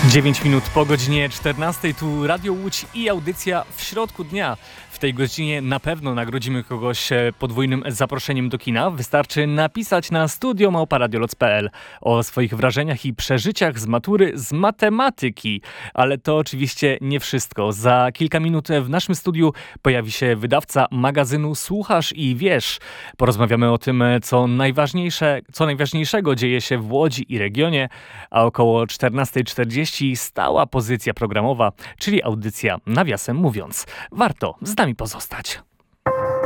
9 minut po godzinie 14, tu Radio Łódź i audycja w środku dnia. W tej godzinie na pewno nagrodzimy kogoś podwójnym zaproszeniem do kina. Wystarczy napisać na studio@radioloc.pl o swoich wrażeniach i przeżyciach z matury z matematyki. Ale to oczywiście nie wszystko. Za kilka minut w naszym studiu pojawi się wydawca magazynu Słuchasz i Wiesz. Porozmawiamy o tym, co najważniejszego dzieje się w Łodzi i regionie, a około 14:40 stała pozycja programowa, czyli audycja Nawiasem mówiąc. Warto z nami pozostać.